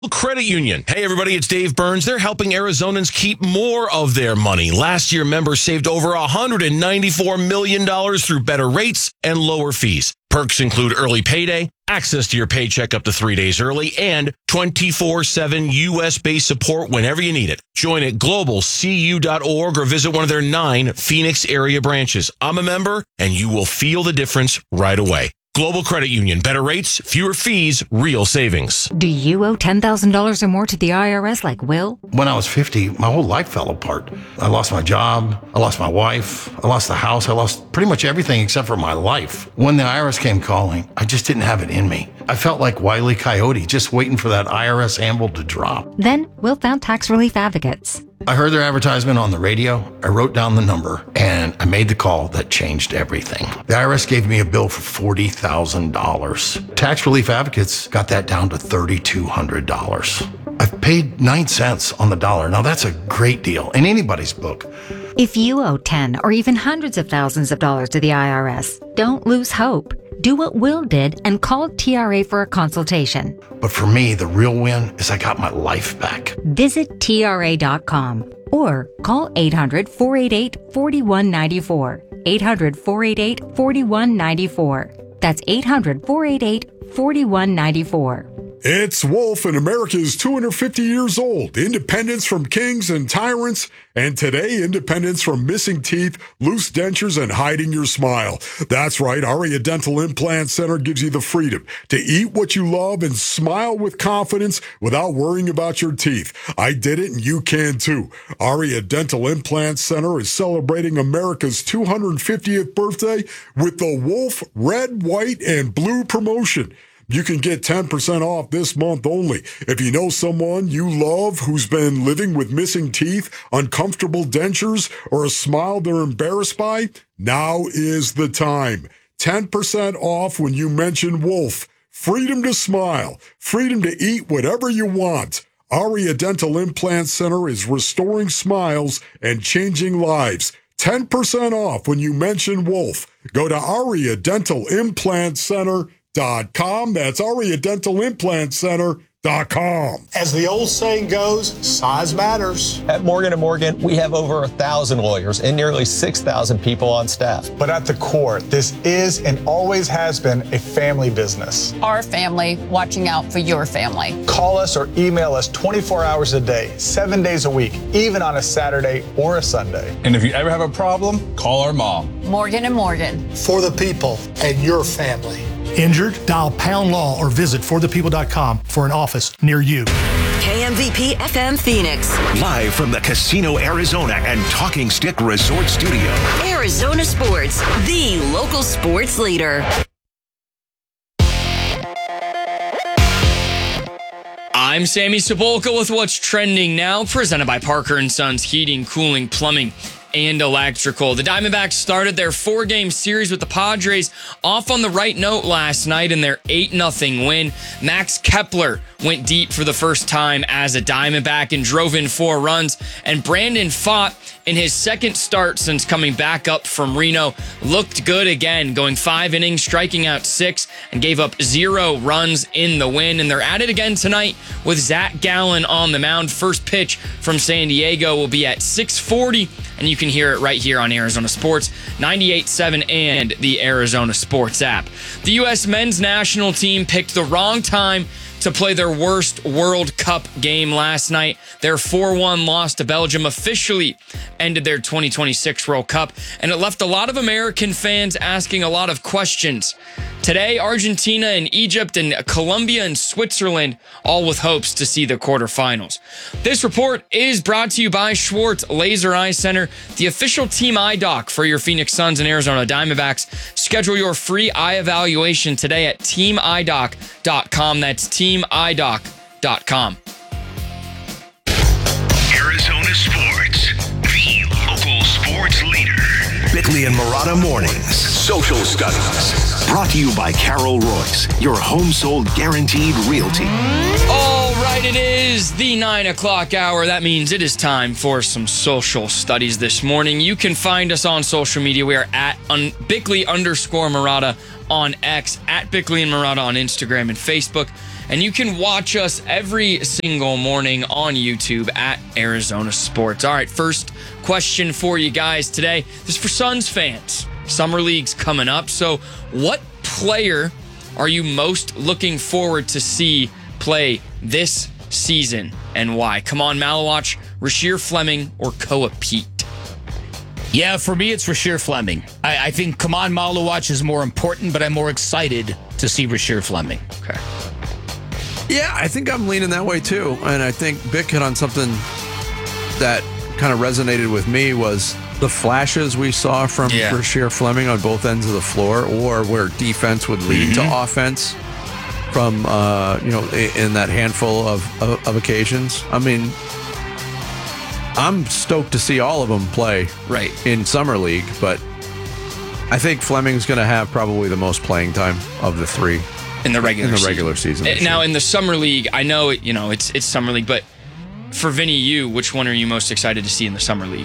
Credit Union. Hey, everybody, it's Dave Burns. They're helping Arizonans keep more of their money. Last year, members saved over $194 million through better rates and lower fees. Perks include early payday, access to your paycheck up to 3 days early, and 24/7 U.S.-based support whenever you need it. Join at globalcu.org or visit one of their 9 Phoenix area branches. I'm a member, and you will feel the difference right away. Global Credit Union. Better rates, fewer fees, real savings. Do you owe $10,000 or more to the IRS like Will? When I was 50, my whole life fell apart. I lost my job. I lost my wife. I lost the house. I lost pretty much everything except for my life. When the IRS came calling, I just didn't have it in me. I felt like Wile E. Coyote, just waiting for that IRS anvil to drop. Then Will found Tax Relief Advocates. I heard their advertisement on the radio. I wrote down the number, and I made the call that changed everything. The IRS gave me a bill for $40,000. Tax Relief Advocates got that down to $3,200. I've paid 9 cents on the dollar. Now, that's a great deal in anybody's book. If you owe 10 or even hundreds of thousands of dollars to the IRS, don't lose hope. Do what Will did and call TRA for a consultation. But for me, the real win is I got my life back. Visit TRA.com or call 800-488-4194. 800-488-4194. That's 800-488-4194. It's Wolf, and America is 250 years old. Independence from kings and tyrants, and today, independence from missing teeth, loose dentures, and hiding your smile. That's right, Aria Dental Implant Center gives you the freedom to eat what you love and smile with confidence without worrying about your teeth. I did it, and you can too. Aria Dental Implant Center is celebrating America's 250th birthday with the Wolf Red, White, and Blue promotion. You can get 10% off this month only. If you know someone you love who's been living with missing teeth, uncomfortable dentures, or a smile they're embarrassed by, now is the time. 10% off when you mention Wolf. Freedom to smile. Freedom to eat whatever you want. Aria Dental Implant Center is restoring smiles and changing lives. 10% off when you mention Wolf. Go to AriaDentalImplantCenter.com. That's AriaDentalImplantCenter.com. As the old saying goes, size matters. At Morgan & Morgan, we have over 1,000 lawyers and nearly 6,000 people on staff. But at the core, this is and always has been a family business. Our family watching out for your family. Call us or email us 24 hours a day, 7 days a week, even on a Saturday or a Sunday. And if you ever have a problem, call our mom. Morgan & Morgan. For the people and your family. Injured? Dial Pound Law or visit forthepeople.com for an office near you. KMVP FM Phoenix. Live from the Casino Arizona and Talking Stick Resort Studio. Arizona Sports, the local sports leader. I'm Sammy Sepulka with what's trending now, presented by Parker & Sons Heating, Cooling, Plumbing, and Electrical. The Diamondbacks started their 4-game series with the Padres off on the right note last night in their 8-0 win. Max Kepler went deep for the first time as a Diamondback and drove in 4 runs. And Brandon Pfaadt, in his second start since coming back up from Reno, looked good again, going 5 innings, striking out 6, and gave up 0 runs in the win. And they're at it again tonight with Zach Gallen on the mound. First pitch from San Diego will be at 6:40, and you can hear it right here on Arizona Sports, 98.7 and the Arizona Sports app. The U.S. men's national team picked the wrong time to play their worst World Cup game last night. Their 4-1 loss to Belgium officially ended their 2026 World Cup, and it left a lot of American fans asking a lot of questions. Today, Argentina and Egypt and Colombia and Switzerland, all with hopes to see the quarterfinals. This report is brought to you by Schwartz Laser Eye Center, the official team eye doc for your Phoenix Suns and Arizona Diamondbacks. Schedule your free eye evaluation today at teamidoc.com. That's teamidoc.com. Arizona Sports, the local sports leader. Bickley and Murata Mornings, Social Studies. Brought to you by Carol Royce, your home sold guaranteed realty. All right, it is is the 9 o'clock hour. That means it is time for some social studies this morning. You can find us on social media. We are at Bickley_Marotta on X, at Bickley and Marotta on Instagram and Facebook. And you can watch us every single morning on YouTube at Arizona Sports. All right, first question for you guys today. This is for Suns fans. Summer League's coming up. So what player are you most looking forward to see play this season and why? Come on, Malawatch, Rasheer Fleming, or Koa Pete? Yeah, for me, it's Rasheer Fleming. I think Kaman Malawatch is more important, but I'm more excited to see Rasheer Fleming. Okay. Yeah, I think I'm leaning that way too. And I think Bick hit on something that kind of resonated with me was the flashes we saw from Rasheer Fleming on both ends of the floor, or where defense would lead to offense from, in that handful of occasions. I mean, I'm stoked to see all of them play in Summer League, but I think Fleming's going to have probably the most playing time of the three in the regular season. Now, in the Summer League, I know it's Summer League, but for Vinny, which one are you most excited to see in the Summer League?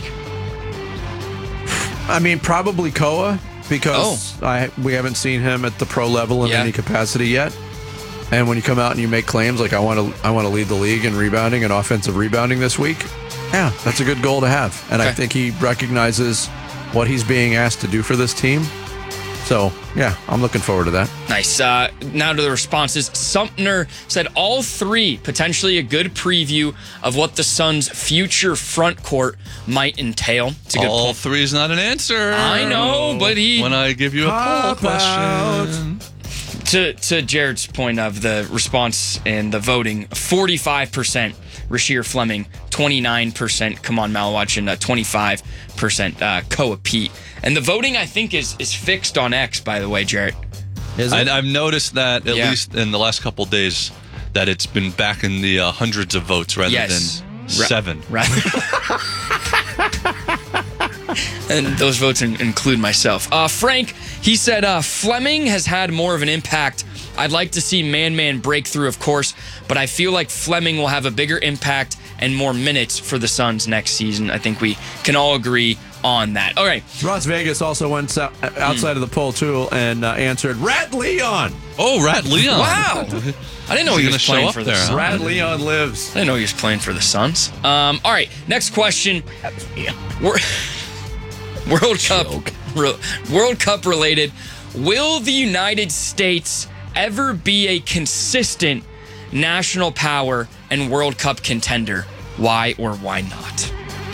I mean, probably Koa, because we haven't seen him at the pro level in any capacity yet. And when you come out and you make claims like I want to lead the league in rebounding and offensive rebounding this week, yeah, that's a good goal to have. And I think he recognizes what he's being asked to do for this team. So, yeah, I'm looking forward to that. Nice. Now to the responses. Sumner said all three potentially a good preview of what the Suns' future front court might entail. It's a good all three is not an answer. I know, but when I give you a poll question. To Jared's point of the response and the voting, 45% Rasheer Fleming, 29% Kaman Malawatch, and 25% Koa Pete. And the voting, I think, is fixed on X, by the way, Jared. I've noticed that, at least in the last couple of days, that it's been back in the hundreds of votes rather than 7. Right. And those votes include myself. Frank, he said Fleming has had more of an impact. I'd like to see man breakthrough, of course, but I feel like Fleming will have a bigger impact and more minutes for the Suns next season. I think we can all agree on that. All right. Las Vegas also went outside of the poll, too, and answered Rat Leon. Oh, Rat Leon. Wow. I didn't know he was playing for the Suns. Rat Leon lives. I didn't know he was playing for the Suns. All right, next question. World Cup related. Will the United States ever be a consistent national power and World Cup contender? Why or why not?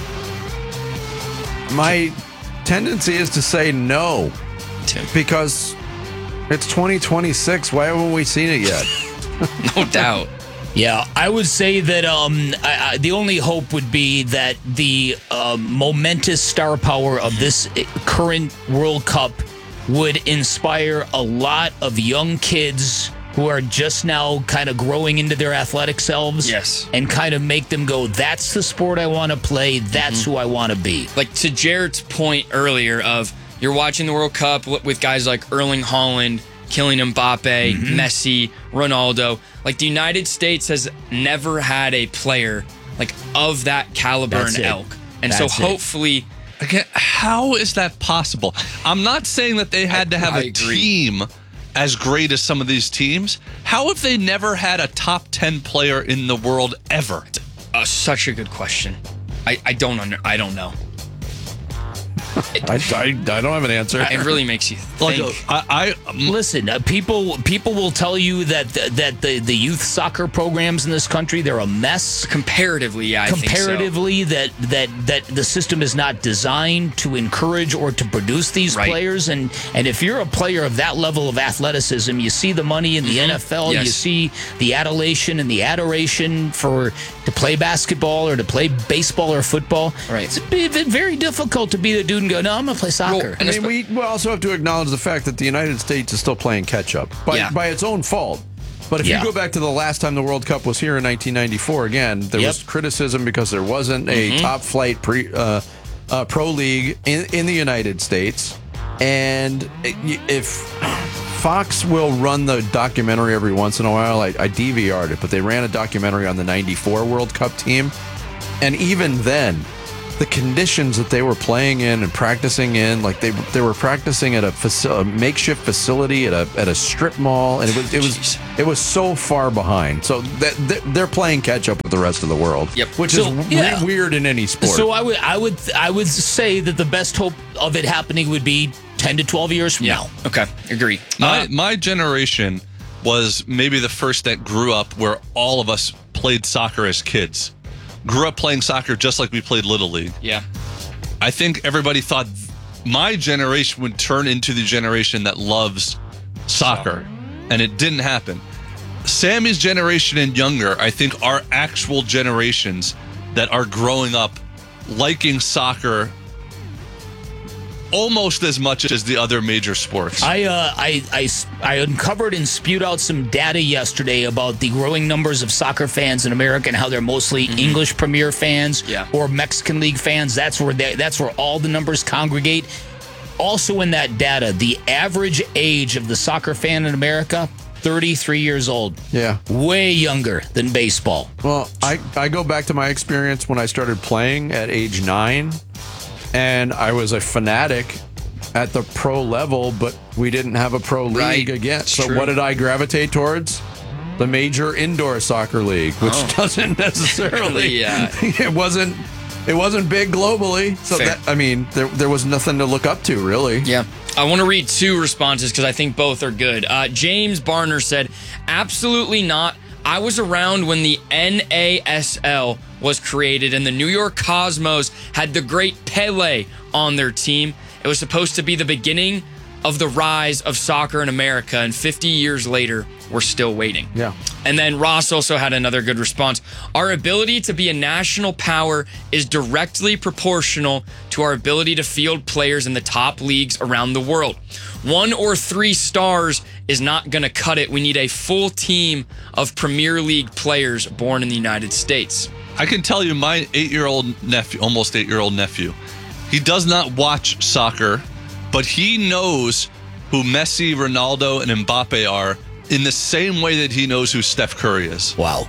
My tendency is to say no, because it's 2026. Why haven't we seen it yet? No doubt. Yeah, I would say that the only hope would be that the momentous star power of this current World Cup would inspire a lot of young kids who are just now kind of growing into their athletic selves. Yes. And kind of make them go, that's the sport I want to play. That's who I want to be. Like to Jared's point earlier of you're watching the World Cup with guys like Erling Haaland, Kylian Mbappe, Messi, Ronaldo. Like the United States has never had a player like of that caliber and ilk. And so hopefully... Again, how is that possible? I'm not saying that they had to have a team as great as some of these teams. How have they never had a top 10 player in the world ever? Such a good question. I don't know. I don't have an answer. It really makes you think. Listen, people will tell you that the youth soccer programs in this country, they're a mess. Comparatively, I think so. Comparatively, that the system is not designed to encourage or to produce these players. And if you're a player of that level of athleticism, you see the money in the NFL, you see the adulation and the adoration to play basketball or to play baseball or football. Right. It's very difficult to be the dude and go, no, I'm going to play soccer. Well, I mean, we also have to acknowledge the fact that the United States is still playing catch-up by its own fault. But if you go back to the last time the World Cup was here in 1994, again, there was criticism because there wasn't a top-flight pro league in the United States. And if Fox will run the documentary every once in a while. I DVR'd it, but they ran a documentary on the 94 World Cup team. And even then, the conditions that they were playing in and practicing in, like they were practicing at a makeshift facility at a strip mall, and it was so far behind. So they're playing catch up with the rest of the world, which is weird in any sport. So I would say that the best hope of it happening would be 10 to 12 years from now. Okay, agree. My generation was maybe the first that grew up where all of us played soccer as kids. Grew up playing soccer just like we played Little League. Yeah. I think everybody thought my generation would turn into the generation that loves soccer. And it didn't happen. Sammy's generation and younger, I think, are actual generations that are growing up liking soccer almost as much as the other major sports. I uncovered and spewed out some data yesterday about the growing numbers of soccer fans in America and how they're mostly English Premier fans or Mexican League fans. That's where all the numbers congregate. Also in that data, the average age of the soccer fan in America, 33 years old. Yeah. Way younger than baseball. Well, I go back to my experience when I started playing at age 9. And I was a fanatic at the pro level, but we didn't have a pro league again. So what did I gravitate towards? The major indoor soccer league, which doesn't necessarily. It wasn't big globally. So there was nothing to look up to, really. Yeah. I want to read 2 responses because I think both are good. James Barner said, absolutely not. I was around when the NASL was created and the New York Cosmos had the great Pele on their team. It was supposed to be the beginning of the rise of soccer in America, and 50 years later, we're still waiting. Yeah. And then Ross also had another good response. Our ability to be a national power is directly proportional to our ability to field players in the top leagues around the world. 1 or 3 stars is not going to cut it. We need a full team of Premier League players born in the United States. I can tell you my 8-year-old nephew, almost 8-year-old nephew, he does not watch soccer, but he knows who Messi, Ronaldo, and Mbappe are in the same way that he knows who Steph Curry is. Wow.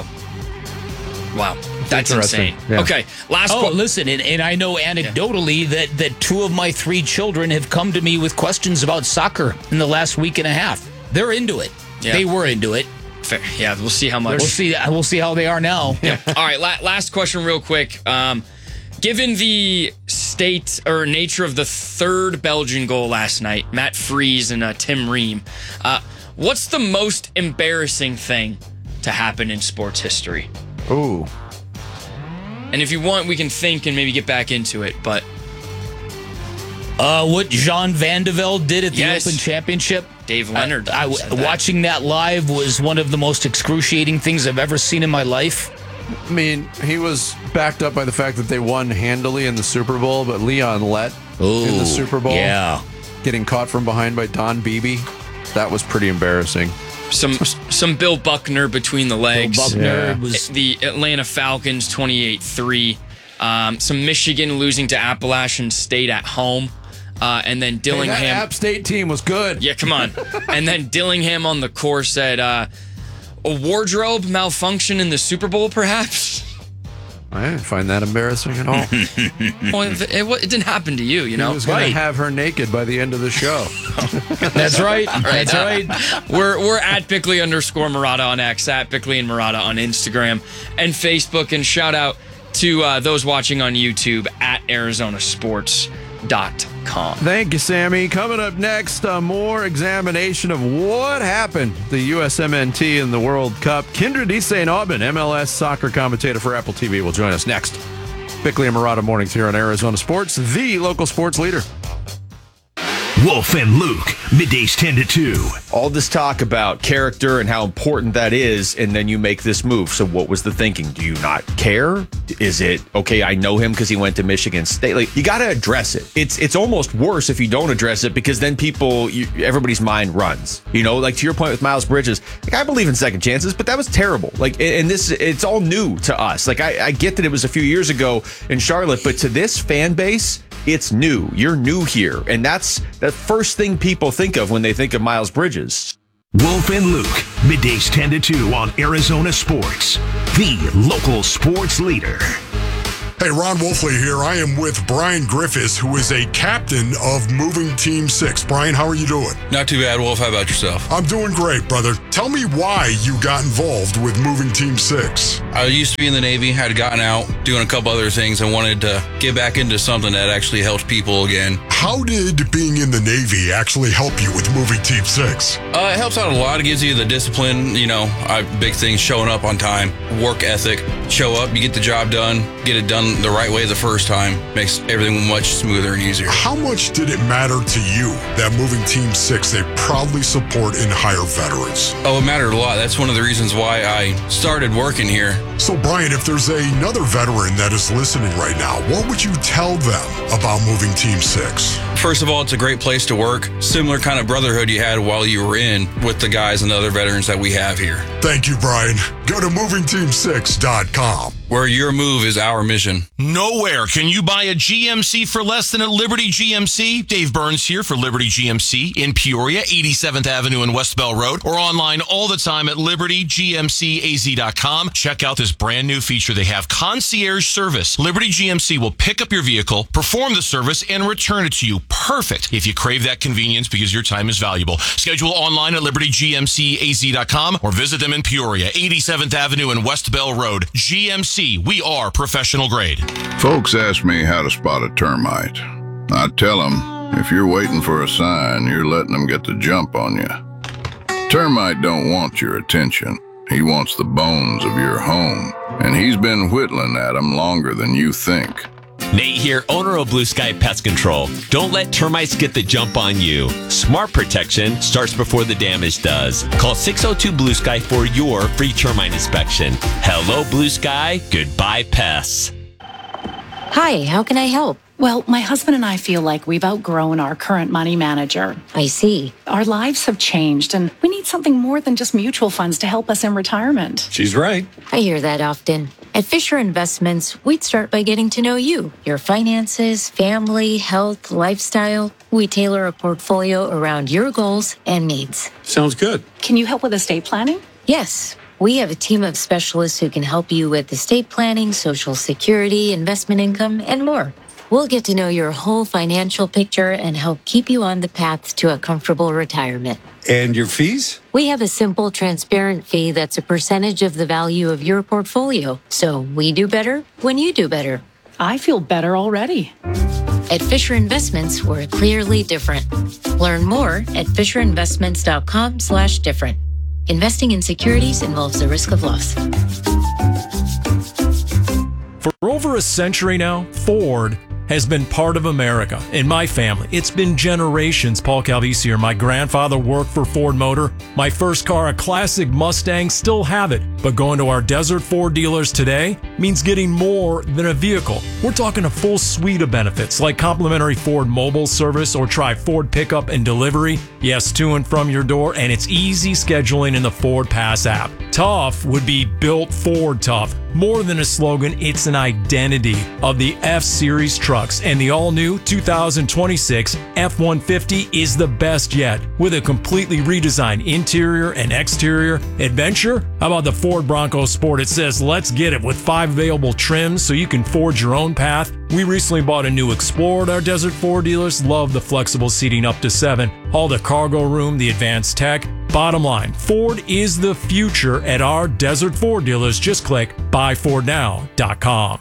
That's insane. Yeah. Okay, last one. Listen, and I know anecdotally that 2 of my 3 children have come to me with questions about soccer in the last week and a half. They're into it. Yeah. They were into it. Fair. Yeah, we'll see how much. We'll see how they are now. Yeah. All right, last question real quick. Given the state or nature of the 3rd Belgian goal last night, Matt Fries and Tim Ream, what's the most embarrassing thing to happen in sports history? Ooh. And if you want, we can think and maybe get back into it, but... what Jean Van de Velde did at the Open Championship. Dave Leonard. Watching that live was one of the most excruciating things I've ever seen in my life. I mean, he was backed up by the fact that they won handily in the Super Bowl, but Leon Lett in the Super Bowl, getting caught from behind by Don Beebe, that was pretty embarrassing. Some Bill Buckner between the legs. Bill Buckner was the Atlanta Falcons 28-3. Some Michigan losing to Appalachian State at home. And then Dillingham. That App State team was good. Yeah, come on. And then Dillingham on the course said, a wardrobe malfunction in the Super Bowl, perhaps? I didn't find that embarrassing at all. Well, it didn't happen to you, you know? He was going to have her naked by the end of the show. That's right. That's right. We're at Bickley_Murata on X, at Bickley and Murata on Instagram and Facebook. And shout out to those watching on YouTube at ArizonaSports.com. Thank you, Sammy. Coming up next, more examination of what happened the USMNT in the World Cup. Kendra D. St. Aubin, MLS soccer commentator for Apple TV, will join us next. Bickley and Murata mornings here on Arizona Sports, the local sports leader. Wolf and Luke, middays 10 to 2. All this talk about character and how important that is, and then you make this move. So what was the thinking? Do you not care? Is it, okay, I know him because he went to Michigan State? Like, you got to address it. It's almost worse if you don't address it, because then everybody's mind runs. You know, like to your point with Miles Bridges, like, I believe in second chances, but that was terrible. Like, and it's all new to us. Like, I get that it was a few years ago in Charlotte, but to this fan base, It's new. You're new here. And that's the first thing people think of when they think of Miles Bridges. Wolf and Luke, middays 10 to 2 on Arizona Sports, the local sports leader. Hey, Ron Wolfley here. I am with Brian Griffiths, who is a captain of Moving Team 6. Brian, how are you doing? Not too bad, Wolf. How about yourself? I'm doing great, brother. Tell me why you got involved with Moving Team 6. I used to be in the Navy, had gotten out, doing a couple other things, and wanted to get back into something that actually helps people again. How did being in the Navy actually help you with Moving Team 6? It helps out a lot. It gives you the discipline, big things, showing up on time, work ethic. Show up, you get the job done, get it done the right way the first time. Makes everything much smoother and easier. How much did it matter to you that Moving Team 6, they proudly support and hire veterans? Oh, it mattered a lot. That's one of the reasons why I started working here. So, Brian, if there's another veteran that is listening right now, what would you tell them about Moving Team 6? First of all, it's a great place to work. Similar kind of brotherhood you had while you were in with the guys and the other veterans that we have here. Thank you, Brian. Go to movingteam6.com. Where your move is our mission. Nowhere can you buy a GMC for less than at Liberty GMC. Dave Burns here for Liberty GMC in Peoria, 87th Avenue and West Bell Road, or online all the time at libertygmcaz.com. Check out this brand new feature. They have concierge service. Liberty GMC will pick up your vehicle, perform the service, and return it to you. Perfect if you crave that convenience because your time is valuable. Schedule online at libertygmcaz.com or visit them in Peoria, 87th Avenue and West Bell Road. GMC. We are professional grade. Folks ask me how to spot a termite. I tell them, if you're waiting for a sign, you're letting them get the jump on you. Termite don't want your attention. He wants the bones of your home, and he's been whittling at them longer than you think. Nate here, owner of Blue Sky Pest Control. Don't let termites get the jump on you. Smart protection starts before the damage does. Call 602 Blue Sky for your free termite inspection. Hello, Blue Sky. Goodbye, pests. Hi, how can I help? Well, my husband and I feel like we've outgrown our current money manager. I see. Our lives have changed, and we need something more than just mutual funds to help us in retirement. She's right. I hear that often. At Fisher Investments, we'd start by getting to know you, your finances, family, health, lifestyle. We tailor a portfolio around your goals and needs. Sounds good. Can you help with estate planning? Yes. We have a team of specialists who can help you with estate planning, Social Security, investment income, and more. We'll get to know your whole financial picture and help keep you on the path to a comfortable retirement. And your fees? We have a simple, transparent fee that's a percentage of the value of your portfolio. So we do better when you do better. I feel better already. At Fisher Investments, we're clearly different. Learn more at fisherinvestments.com/different. Investing in securities involves the risk of loss. For over a century now, Ford has been part of America. In my family, it's been generations. Paul Calvisi here. My grandfather worked for Ford Motor. My first car, a classic Mustang, still have it. But going to our Desert Ford dealers today means getting more than a vehicle. We're talking a full suite of benefits like complimentary Ford mobile service or try Ford pickup and delivery. Yes, to and from your door, and it's easy scheduling in the Ford Pass app. Tough would be built Ford tough. More than a slogan, it's an identity of the F-Series trucks, and the all-new 2026 F-150 is the best yet. With a completely redesigned interior and exterior adventure, how about the Ford Bronco Sport? It says, let's get it, with 5 available trims so you can forge your own path. We recently bought a new Explorer at our Desert Ford dealers. Love the flexible seating up to 7. All the cargo room, the advanced tech. Bottom line, Ford is the future at our Desert Ford dealers. Just click buyfordnow.com.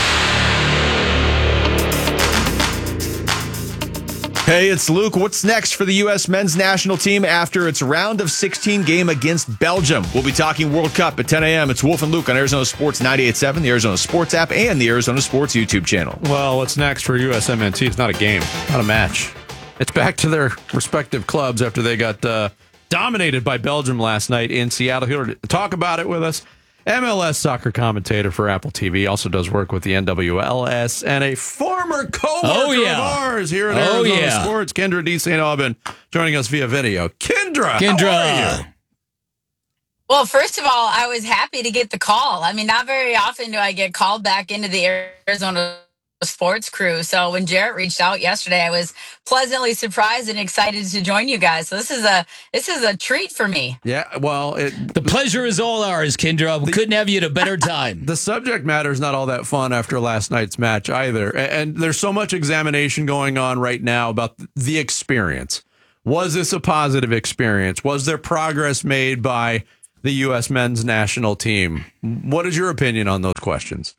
Hey, it's Luke. What's next for the U.S. men's national team after its round of 16 game against Belgium? We'll be talking World Cup at 10 a.m. It's Wolf and Luke on Arizona Sports 98.7, the Arizona Sports app, and the Arizona Sports YouTube channel. Well, what's next for USMNT? It's not a game, not a match. It's back to their respective clubs after they got dominated by Belgium last night in Seattle. Here to talk about it with us, MLS soccer commentator for Apple TV, also does work with the NWLS, and a former co-worker of ours here at Arizona Sports, Kendra D. St. Aubin, joining us via video. Kendra, how are you? Well, first of all, I was happy to get the call. I mean, not very often do I get called back into the Arizona sports crew. So when Jarrett reached out yesterday, I was pleasantly surprised and excited to join you guys. So this is a treat for me. Yeah, well, the pleasure is all ours, Kendra. We couldn't have you at a better time. The subject matter is not all that fun after last night's match either. And there's so much examination going on right now about the experience. Was this a positive experience? Was there progress made by the U.S. men's national team? What is your opinion on those questions?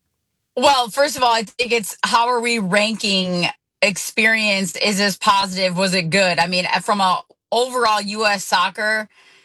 Well, first of all, I think it's how are we ranking experience? Is this positive? Was it good? I mean, from a overall U.S. soccer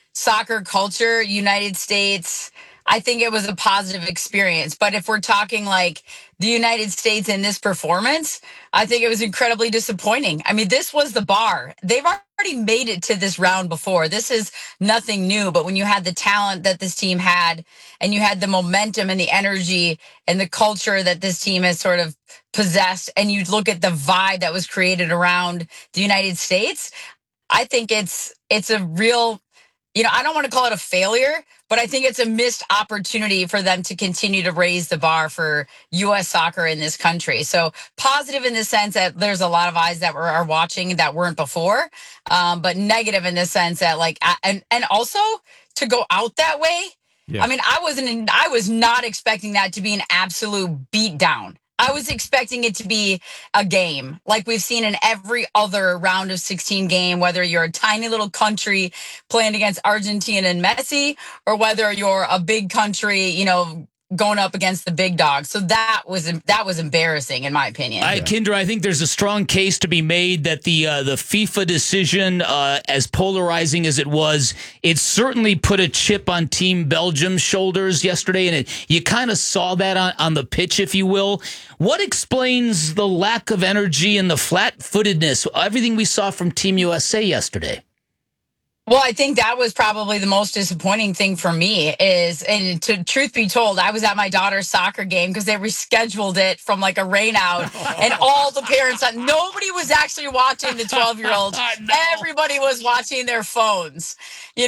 culture, United States, I think it was a positive experience. But if we're talking like the United States in this performance, I think it was incredibly disappointing. I mean, this was the bar. They've already made it to this round before. This is nothing new. But when you had the talent that this team had, and you had the momentum and the energy and the culture that this team has sort of possessed, and you look at the vibe that was created around the United States, I think it's a real, I don't want to call it a failure, but I think it's a missed opportunity for them to continue to raise the bar for U.S. soccer in this country. So positive in the sense that there's a lot of eyes that are watching that weren't before, but negative in the sense that and also to go out that way. Yeah. I mean, I was not expecting that to be an absolute beatdown. I was expecting it to be a game like we've seen in every other round of 16 game, whether you're a tiny little country playing against Argentina and Messi, or whether you're a big country, going up against the big dogs. So that was embarrassing, in my opinion. Kendra, I think there's a strong case to be made that the FIFA decision, as polarizing as it was, it certainly put a chip on Team Belgium's shoulders yesterday, and you kind of saw that on the pitch, if you will. What explains the lack of energy and the flat-footedness, everything we saw from Team USA yesterday? Well, I think that was probably the most disappointing thing for me and to truth be told, I was at my daughter's soccer game because they rescheduled it from like a rain out and all the parents, nobody was actually watching the 12-year-olds. No. Everybody was watching their phones,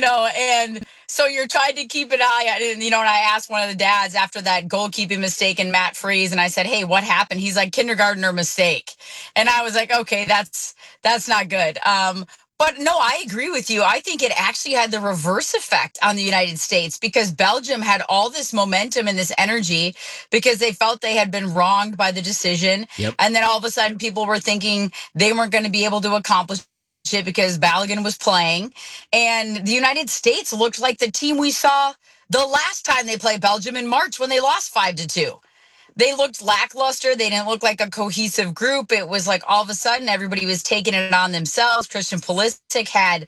and so you're trying to keep an eye on it. And, and I asked one of the dads after that goalkeeping mistake in Matt Freese, and I said, hey, what happened? He's like, kindergartner mistake. And I was like, okay, that's not good. But no, I agree with you. I think it actually had the reverse effect on the United States because Belgium had all this momentum and this energy because they felt they had been wronged by the decision. Yep. And then all of a sudden people were thinking they weren't going to be able to accomplish it because Balogun was playing. And the United States looked like the team we saw the last time they played Belgium in March when they lost 5-2. They looked lackluster. They didn't look like a cohesive group. It was like all of a sudden everybody was taking it on themselves. Christian Pulisic had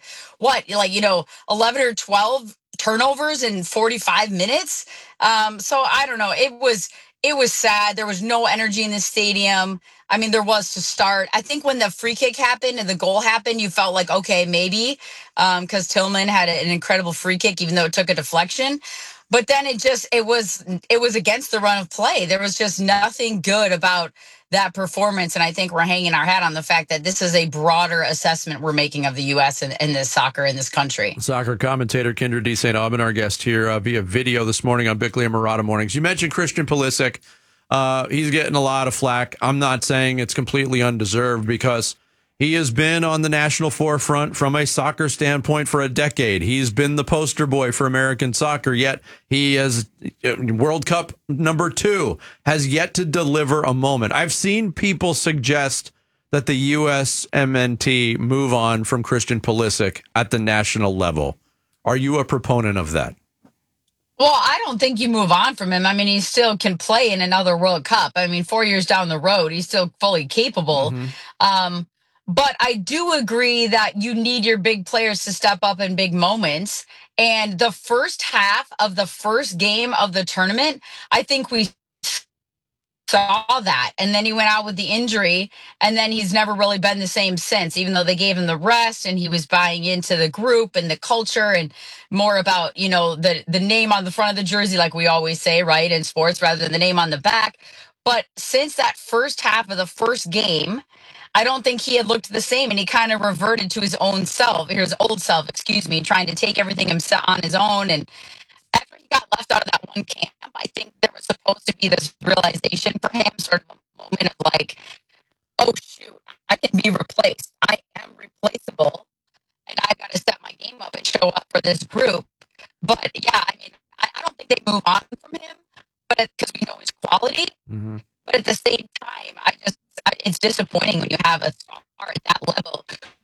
11 or 12 turnovers in 45 minutes. So I don't know. It was sad. There was no energy in the stadium. I mean, there was to start. I think when the free kick happened and the goal happened, you felt like, okay, maybe, because Tillman had an incredible free kick, even though it took a deflection. But then it was against the run of play. There was just nothing good about that performance. And I think we're hanging our hat on the fact that this is a broader assessment we're making of the U.S. and this soccer in this country. Soccer commentator Kendra D. St. Aubin, our guest here via video this morning on Bickley and Marotta Mornings. You mentioned Christian Pulisic. He's getting a lot of flack. I'm not saying it's completely undeserved because he has been on the national forefront from a soccer standpoint for a decade. He's been the poster boy for American soccer, yet he has World Cup number 2, has yet to deliver a moment. I've seen people suggest that the U.S. MNT move on from Christian Pulisic at the national level. Are you a proponent of that? Well, I don't think you move on from him. I mean, he still can play in another World Cup. I mean, 4 years down the road, he's still fully capable. Mm-hmm. But I do agree that you need your big players to step up in big moments. And the first half of the first game of the tournament, I think we saw that. And then he went out with the injury, and then he's never really been the same since, even though they gave him the rest and he was buying into the group and the culture and more about, the name on the front of the jersey, like we always say, right, in sports, rather than the name on the back. But since that first half of the first game, I don't think he had looked the same, and he kind of reverted to his old self, trying to take everything on his own. And after he got left out of that one camp, I think there was supposed to be this realization for him, sort of a moment moment of like, oh shoot, I can be replaced. I am replaceable, and I got to step my game up and show up for this group. But yeah, I mean, I don't think they move on from him, but because we know his quality. Mm-hmm. But at the same time, it's disappointing when you have a star at that level.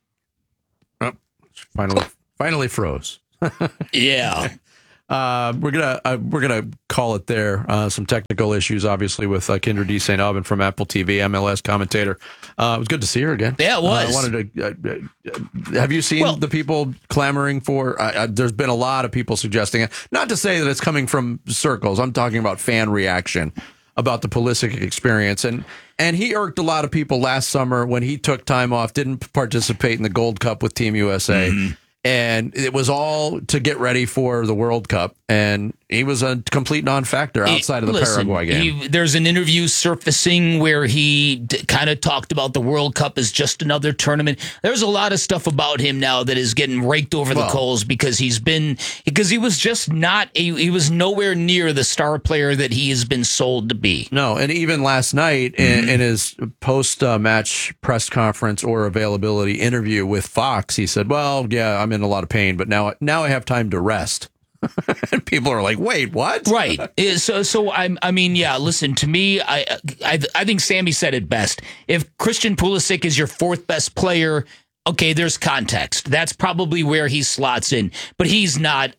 Oh, finally froze. Yeah. We're gonna call it there. Some technical issues, obviously, with Kendra D. St. Aubin from Apple TV, MLS commentator. It was good to see her again. Yeah, it was. I wanted to. Have you seen the people clamoring for? There's been a lot of people suggesting it. Not to say that it's coming from circles. I'm talking about fan reaction about the Pulisic experience, and he irked a lot of people last summer when he took time off, didn't participate in the Gold Cup with Team USA. Mm-hmm. And it was all to get ready for the World Cup. And he was a complete non-factor outside of the Paraguay game. There's an interview surfacing where he kind of talked about the World Cup as just another tournament. There's a lot of stuff about him now that is getting raked over the coals because he was just not, he was nowhere near the star player that he has been sold to be. No, and even last night in his post-match press conference or availability interview with Fox, he said, well, yeah, I'm in a lot of pain, but now I have time to rest. And people are like, wait, what? Right. So I mean, yeah, listen, to me, I think Sammy said it best. If Christian Pulisic is your fourth best player, okay, there's context. That's probably where he slots in. But he's not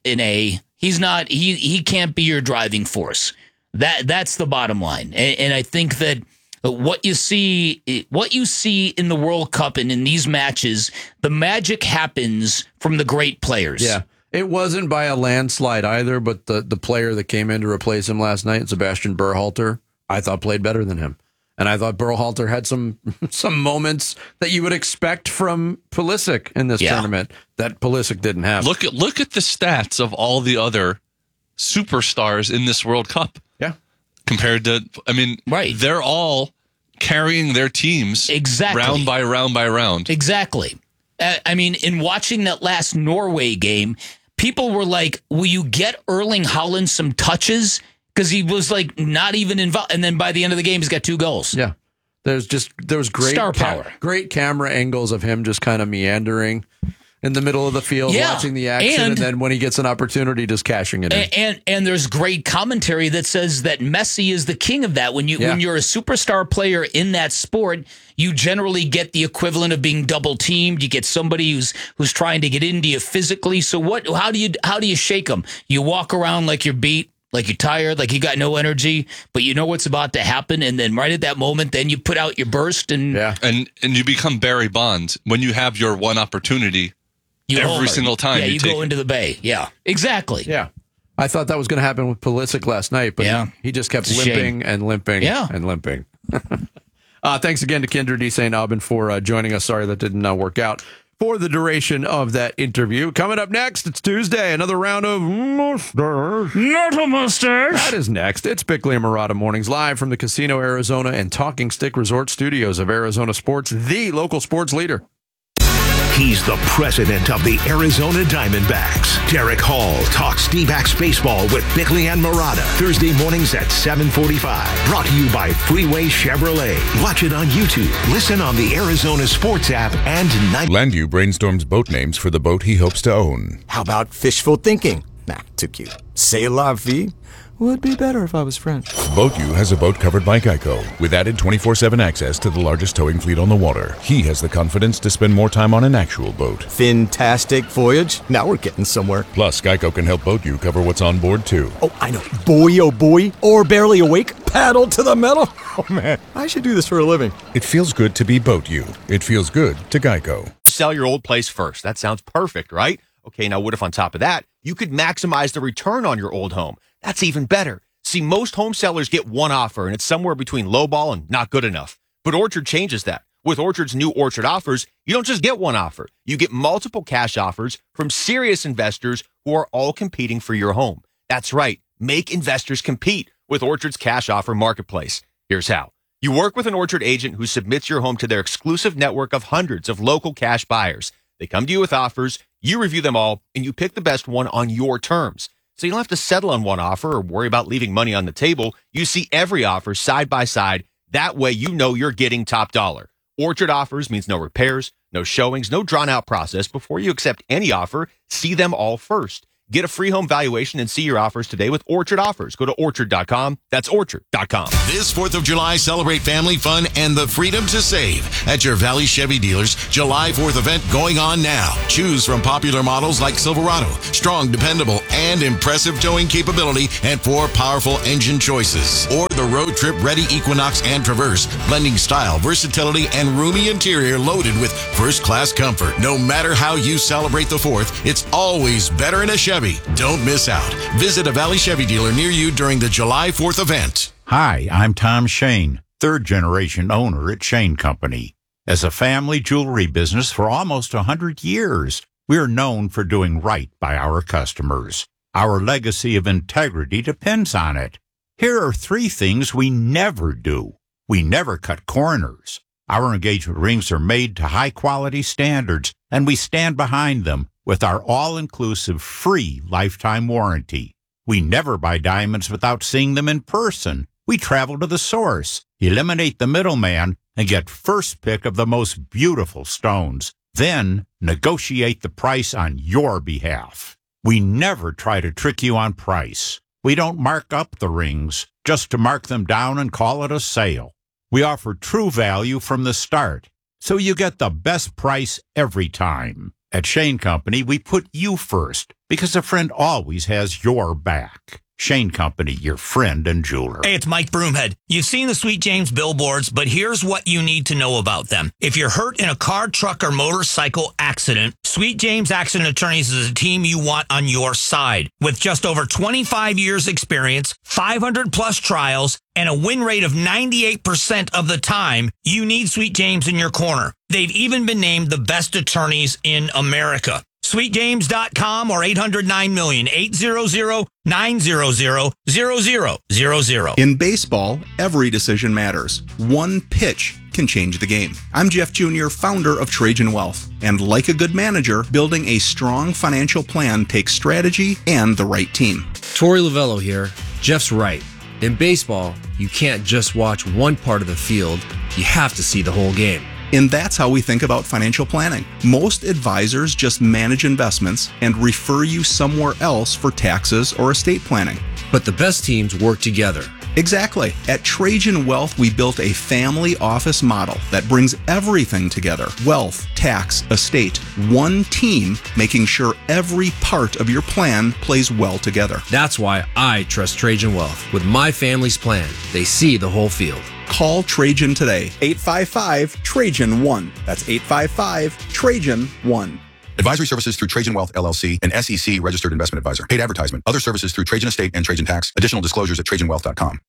he can't be your driving force. That's the bottom line. And I think that what you see in the World Cup and in these matches, the magic happens from the great players. Yeah. It wasn't by a landslide either, but the player that came in to replace him last night, Sebastian Berhalter, I thought played better than him. And I thought Berhalter had some moments that you would expect from Pulisic in this tournament that Pulisic didn't have. Look at the stats of all the other superstars in this World Cup. Yeah. Compared to, they're all carrying their teams round by round by round. Exactly. In watching that last Norway game, people were like, will you get Erling Haaland some touches? Because he was like not even involved. And then by the end of the game, he's got 2 goals. Yeah. There was great star power. Great camera angles of him just kind of meandering in the middle of the field, watching the action, and then when he gets an opportunity, just cashing it in. And there's great commentary that says that Messi is the king of that. When you're a superstar player in that sport, you generally get the equivalent of being double teamed. You get somebody who's trying to get into you physically. So how do you shake them? You walk around like you're beat, like you're tired, like you got no energy, but you know what's about to happen, and then right at that moment, then you put out your burst and you become Barry Bonds when you have your one opportunity. Every single time. Yeah, you go into the bay. Yeah, exactly. Yeah. I thought that was going to happen with Pulisic last night, but he just kept limping and limping and limping. Thanks again to Kendra D. St. Aubin for joining us. Sorry that didn't work out for the duration of that interview. Coming up next, it's Tuesday. Another round of Mustache. Not a mustache. That is next. It's Bickley and Murata Mornings live from the Casino Arizona and Talking Stick Resort Studios of Arizona Sports, the local sports leader. He's the president of the Arizona Diamondbacks. Derek Hall talks D-backs baseball with Bickley and Murata. Thursday mornings at 7:45. Brought to you by Freeway Chevrolet. Watch it on YouTube. Listen on the Arizona Sports app and night. Landu brainstorms boat names for the boat he hopes to own. How about fishful thinking? Nah, too cute. C'est la vie? Would be better if I was French. BoatU has a boat covered by Geico, with added 24/7 access to the largest towing fleet on the water. He has the confidence to spend more time on an actual boat. Fantastic voyage. Now we're getting somewhere. Plus, Geico can help BoatU cover what's on board, too. Oh, I know. Boy, oh boy. Or barely awake. Paddle to the metal. Oh, man. I should do this for a living. It feels good to be BoatU. It feels good to Geico. Sell your old place first. That sounds perfect, right? Okay, now what if on top of that, you could maximize the return on your old home? That's even better. See, most home sellers get one offer, and it's somewhere between lowball and not good enough. But Orchard changes that. With Orchard's new Orchard offers, you don't just get one offer. You get multiple cash offers from serious investors who are all competing for your home. That's right. Make investors compete with Orchard's cash offer marketplace. Here's how. You work with an Orchard agent who submits your home to their exclusive network of hundreds of local cash buyers. They come to you with offers, you review them all, and you pick the best one on your terms. So you don't have to settle on one offer or worry about leaving money on the table. You see every offer side by side, That way you know you're getting top dollar. Orchard Offers means no repairs, no showings, no drawn-out process. Before you accept any offer, see them all first. Get a free home valuation and see your offers today with Orchard Offers. Go to Orchard.com. That's Orchard.com. This 4th of July, celebrate family fun and the freedom to save at your Valley Chevy dealers. July 4th event going on now. Choose from popular models like Silverado, strong, dependable, and impressive towing capability, and 4 powerful engine choices. Or the road trip ready Equinox and Traverse, blending style, versatility, and roomy interior loaded with first-class comfort. No matter how you celebrate the 4th, it's always better in a Chevy. Don't miss out. Visit a Valley Chevy dealer near you during the July 4th event. Hi, I'm Tom Shane, third-generation owner at Shane Company. As a family jewelry business for almost 100 years, we're known for doing right by our customers. Our legacy of integrity depends on it. Here are 3 things we never do. We never cut corners. Our engagement rings are made to high-quality standards, and we stand behind them with our all-inclusive free lifetime warranty. We never buy diamonds without seeing them in person. We travel to the source, eliminate the middleman, and get first pick of the most beautiful stones. Then negotiate the price on your behalf. We never try to trick you on price. We don't mark up the rings just to mark them down and call it a sale. We offer true value from the start, so you get the best price every time. At Shane Company, we put you first because a friend always has your back. Shane Company, your friend and jeweler. Hey, it's Mike Broomhead. You've seen the Sweet James billboards, but here's what you need to know about them. If you're hurt in a car, truck, or motorcycle accident, Sweet James Accident Attorneys is a team you want on your side. With just over 25 years experience, 500 plus trials, and a win rate of 98% of the time, you need Sweet James in your corner. They've even been named the best attorneys in America. SweetJames.com or 800-9-million, 800-900-0000. In baseball, every decision matters. One pitch can change the game. I'm Jeff Jr., founder of Trajan Wealth. And like a good manager, building a strong financial plan takes strategy and the right team. Torey Lavello here. Jeff's right. In baseball, you can't just watch one part of the field. You have to see the whole game. And that's how we think about financial planning. Most advisors just manage investments and refer you somewhere else for taxes or estate planning. But the best teams work together. Exactly. At Trajan Wealth, we built a family office model that brings everything together. Wealth, tax, estate, one team, making sure every part of your plan plays well together. That's why I trust Trajan Wealth. With my family's plan, they see the whole field. Call Trajan today, 855-TRAJAN-1. That's 855-TRAJAN-1. Advisory services through Trajan Wealth, LLC, an SEC registered investment advisor. Paid advertisement. Other services through Trajan Estate and Trajan Tax. Additional disclosures at TrajanWealth.com.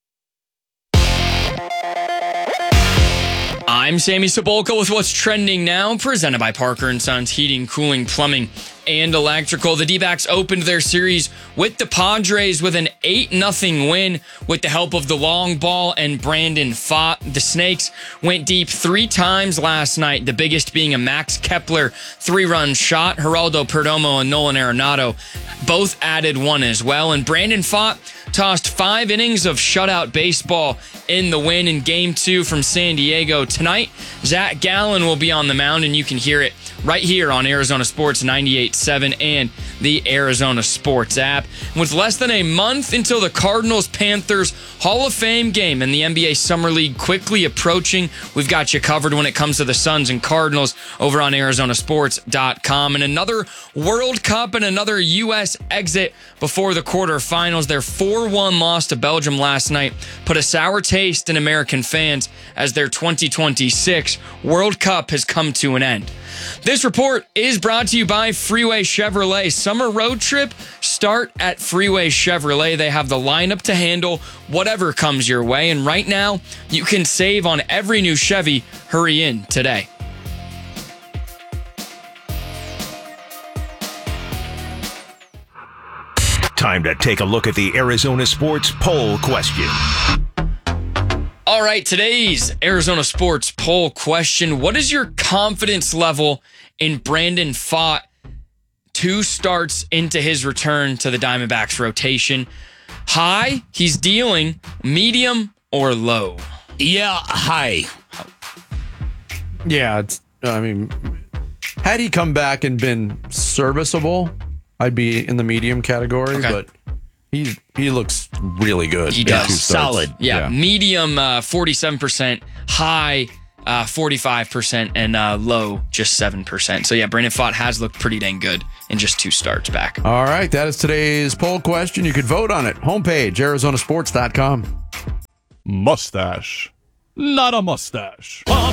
I'm Sammy Sepulka with what's trending now, presented by Parker & Sons Heating, Cooling, Plumbing, and Electrical. The D-backs opened their series with the Padres with an 8-0 win with the help of the long ball and Brandon Pfaadt. The Snakes went deep 3 times last night, the biggest being a Max Kepler 3-run shot. Geraldo Perdomo and Nolan Arenado both added 1 as well. And Brandon Pfaadt tossed 5 innings of shutout baseball in the win in Game 2 from San Diego. Tonight, Zach Gallen will be on the mound, and you can hear it right here on Arizona Sports 98.7 and the Arizona Sports app. And with less than a month until the Cardinals-Panthers Hall of Fame game and the NBA Summer League quickly approaching, we've got you covered when it comes to the Suns and Cardinals over on ArizonaSports.com. And another World Cup and another U.S. exit before the quarterfinals. Their 4-1 loss to Belgium last night put a sour taste in American fans as their 2026 World Cup has come to an end. This report is brought to you by Freeway Chevrolet. Summer road trip, start at Freeway Chevrolet. They have the lineup to handle whatever comes your way. And right now, you can save on every new Chevy. Hurry in today. Time to take a look at the Arizona Sports Poll Question. All right, today's Arizona Sports Poll Question. What is your confidence level in Brandon Pfaadt 2 starts into his return to the Diamondbacks rotation? High, he's dealing, medium, or low? Yeah, high. Yeah, had he come back and been serviceable, I'd be in the medium category, but he looks really good. He does. Solid. Yeah. Medium, 47%, high, 45%, and low, just 7%. So, yeah, Brandon Pfaadt has looked pretty dang good in just 2 starts back. All right, that is today's poll question. You could vote on it. Homepage, arizonasports.com. Mustache. Not a mustache.